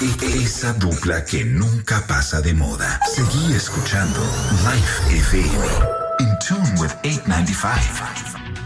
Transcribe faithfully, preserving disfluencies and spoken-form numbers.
Esa dupla que nunca pasa de moda. Seguí escuchando Life F M. In tune with eight ninety-five.